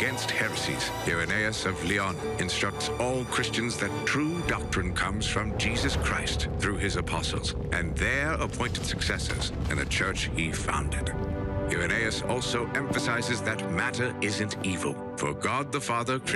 against heresies, Irenaeus of Lyon instructs all Christians that true doctrine comes from Jesus Christ through his apostles and their appointed successors in a church he founded. Irenaeus also emphasizes that matter isn't evil, for God the Father